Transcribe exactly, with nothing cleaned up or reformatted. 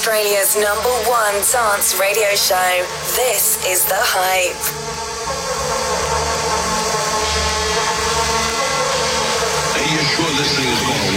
Australia's number one dance radio show. This is The Hype. Are you sure this thing is going to